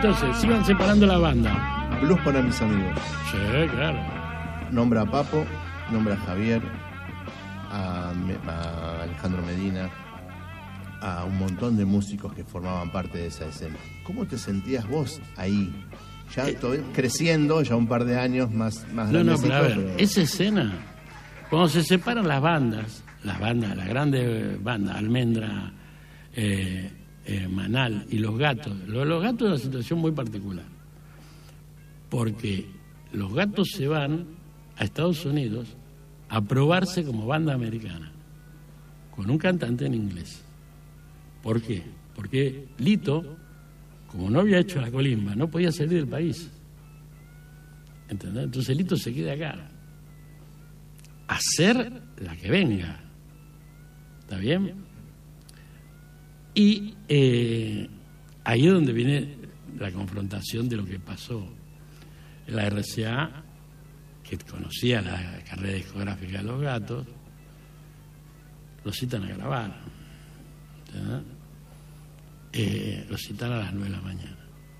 Entonces, se iban separando la banda. Blues para mis amigos. Sí, claro. Nombra a Papo, nombra a Javier, a Alejandro Medina, a un montón de músicos que formaban parte de esa escena. ¿Cómo te sentías vos ahí? Ya creciendo, ya un par de años más grande. No, pero a ver, esa escena, cuando se separan las grandes bandas, Almendra, Manal y Los Gatos. Los Gatos es una situación muy particular, porque Los Gatos se van a Estados Unidos a probarse como banda americana, con un cantante en inglés. ¿Por qué? Porque Lito, como no había hecho la colimba, no podía salir del país. ¿Entendés? Entonces Lito se queda acá. A hacer la que venga. ¿Está bien? Y ahí es donde viene la confrontación de lo que pasó. La RCA, que conocía la carrera discográfica de Los Gatos, lo citan a grabar. Lo citan a las 9 de la mañana.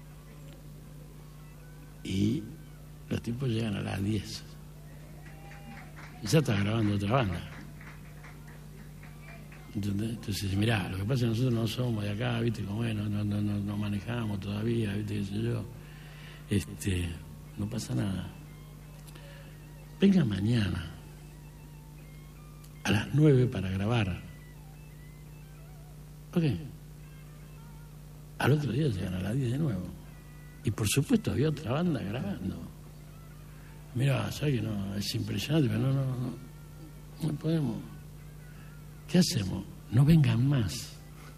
Y los tipos llegan a las 10. Y ya está grabando otra banda. ¿Entendés? Entonces, mirá, lo que pasa es que nosotros no somos de acá, ¿viste? Como bueno, no manejamos todavía, ¿viste? ¿Qué sé yo? No pasa nada. Venga mañana a las 9 para grabar. Ok. Al otro día llegan a las 10 de nuevo. Y por supuesto había otra banda grabando. Mira, ¿sabes que no? Es impresionante, pero no podemos. ¿Qué hacemos? No vengan más.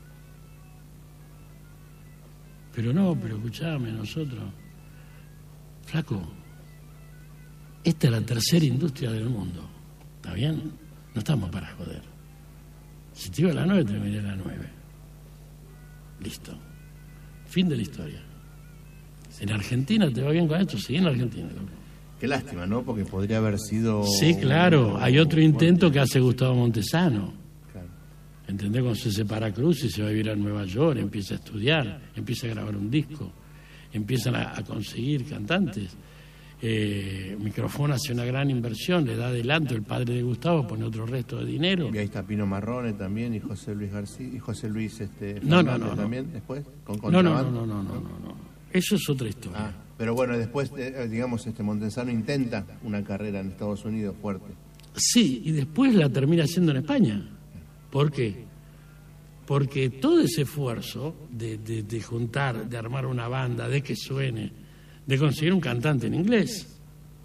Pero escuchame, nosotros. Flaco, esta es la tercera industria del mundo. ¿Está bien? No estamos para joder. Si te iba a las 9, te venía a las 9. Listo. Fin de la historia. Si en Argentina te va bien con esto, sigue en Argentina. Qué lástima, ¿no? Porque podría haber sido... Sí, claro. Hay otro intento que hace Gustavo Montesano. Claro. ¿Entendés? Cuando se separa Cruz y se va a vivir a Nueva York, empieza a estudiar, empieza a grabar un disco, empiezan a conseguir cantantes. Micrófono hace una gran inversión, le da adelanto, el padre de Gustavo pone otro resto de dinero. Y ahí está Pino Marrone también, y José Luis García, y José Luis No. también después, con No. contrabando. Eso es otra historia. Ah, pero bueno, después, digamos, Montesano intenta una carrera en Estados Unidos fuerte. Sí, y después la termina haciendo en España. ¿Por qué? Porque todo ese esfuerzo de juntar, de armar una banda, de que suene, de conseguir un cantante en inglés,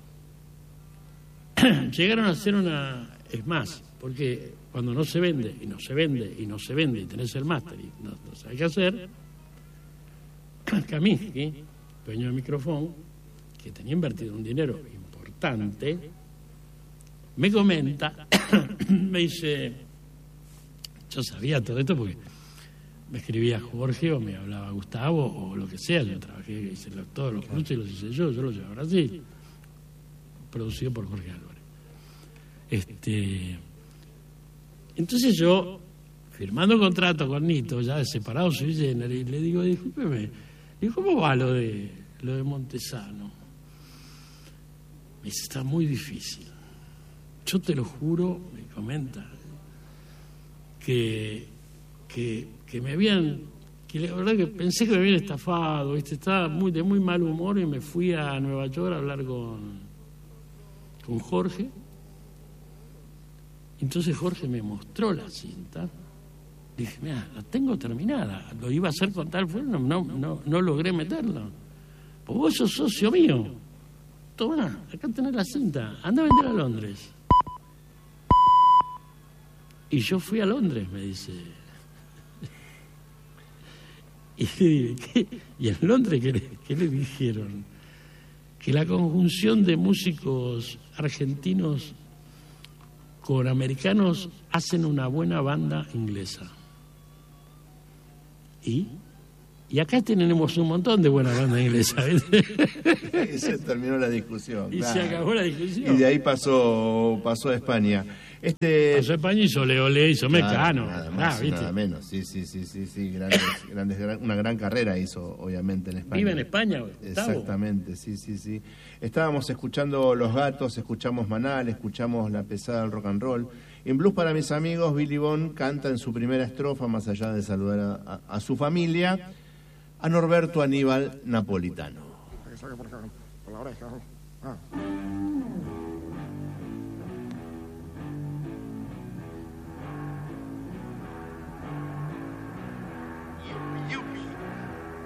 llegaron a hacer una... Es más, porque cuando no se vende, y no se vende, y no se vende, y tenés el máster, y no sabes qué hacer, Kaminsky, dueño de Micrófono, que tenía invertido un dinero importante, me comenta, me dice, yo sabía todo esto porque me escribía Jorge o me hablaba Gustavo o lo que sea, yo trabajé, hice todos los cruces los hice yo los llevé a Brasil, producido por Jorge Álvarez. Entonces yo, firmando contrato con Nito, ya de separado soy Jenner, y le digo, discúlpeme, ¿y cómo va lo de Montesano? Me dice, está muy difícil. Yo te lo juro, me comenta, que me habían, que la verdad que pensé que me habían estafado, ¿viste? Estaba de muy mal humor y me fui a Nueva York a hablar con Jorge. Entonces Jorge me mostró la cinta. Dije, mira, la tengo terminada, lo iba a hacer con tal forma, no logré meterlo. Pues vos sos socio mío. Toma, acá tenés la cinta, anda a vender a Londres. Y yo fui a Londres, me dice. Y le dije, ¿y en Londres qué le dijeron? Que la conjunción de músicos argentinos con americanos hacen una buena banda inglesa. ¿Y? Y acá tenemos un montón de buenas bandas inglesas, ¿viste? Y se terminó la discusión. Y claro. se acabó la discusión. Y de ahí pasó a España. Pasó a España, hizo Ole Ole, hizo Mecano. Nada más y ¿viste? nada menos. Sí. Una gran carrera hizo, obviamente, en España. Vive en España, Gustavo. Exactamente, sí. Estábamos escuchando Los Gatos, escuchamos Manal, escuchamos La Pesada del Rock and Roll. En Blues para mis amigos, Billy Bond canta en su primera estrofa, más allá de saludar a su familia, a Norberto Aníbal Napolitano. Por la oreja.